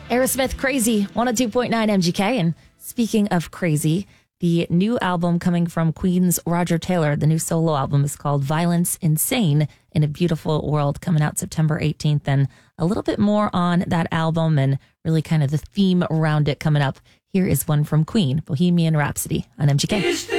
Aerosmith, Crazy, 102.9 MGK. And speaking of crazy, the new album coming from Queen's Roger Taylor, the new solo album is called Violence Insane in a Beautiful World, coming out September 18th. And a little bit more on that album and really kind of the theme around it coming up. Here is one from Queen, Bohemian Rhapsody on MGK.